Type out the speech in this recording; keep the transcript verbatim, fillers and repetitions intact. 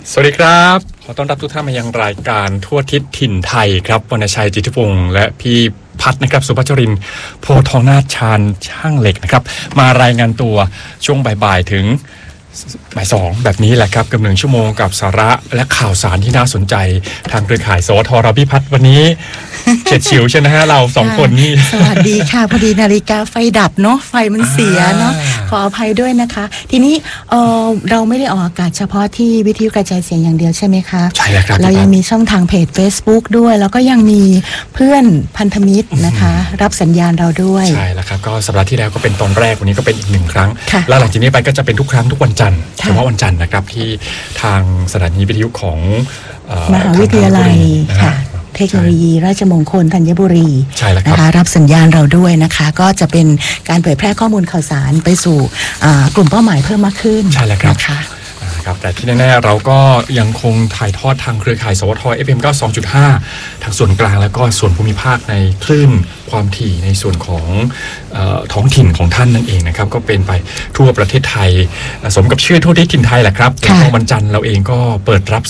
สวัสดีครับขอต้อนรับทุกท่านมายังรายการทั่วทิศถิ่นไทยครับวรรณชัยจิตติพงษ์และพี่พัฒนะครับสุภัชรินทร์โพทองนาถชาญช่างเหล็กนะครับมารายงานตัวช่วงบ่ายๆถึงบ่ายสองแบบนี้แหละครับกับหนึ่งชั่วโมงกับสาระและข่าวสารที่น่าสนใจทางเครือข่ายสวทเราพี่พัฒวันนี้เฉียดฉิวใช่ไหมฮะเราสองคนนี่สวัสดีค่ะพอดีนาฬิกาไฟดับเนาะไฟมันเสียเนาะขออภัยด้วยนะคะทีนี้เออเราไม่ได้ออกอากาศเฉพาะที่วิทยุกระจายเสียงอย่างเดียวใช่ไหมคะใช่แล้วครับเรายังมีช่องทางเพจ Facebook ด้วยแล้วก็ยังมีเพื่อนพันธมิตรนะคะรับสัญญาณเราด้วยใช่แล้วครับก็สัปดาห์ที่แล้วก็เป็นตอนแรกวันนี้ก็เป็นอีกหนึ่งครั้งแล้วหลังจากนี้ไปก็จะเป็นทุกครั้งทุกวันจันทร์เฉพาะวันจันทร์นะครับที่ทางสถานีวิทยุของมหาวิทยาลัยค่ะเทคโนโลยีราชมงคลธัญบุรีนะคะรับสัญญาณเราด้วยนะคะก็จะเป็นการเผยแพร่ข้อมูลข่าวสารไปสู่กลุ่มเป้าหมายเพิ่มมากขึ้นใช่แล้วครับนะคะครับแต่ที่แน่ๆเราก็ยังคงถ่ายทอดทางเครือข่ายสวท เอฟ เอ็ม เก้าสิบสองจุดห้า ทางส่วนกลางแล้วก็ส่วนภูมิภาคในคลื่นความถี่ในส่วนของเอ่อท้องถิ่นของท่านนั่นเองนะครับก็เป็นไปทั่วประเทศไทยสมกับชื่อทั่วทิศถิ่นไทยแหละครับแล้วก็วันจันทร์เราเองก็เปิดรับ